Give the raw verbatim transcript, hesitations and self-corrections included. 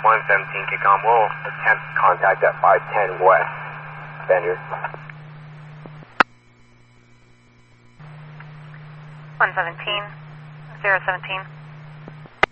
one seventeen, kick on. We'll attempt contact at five ten West Bender. one seventeen, zero seventeen.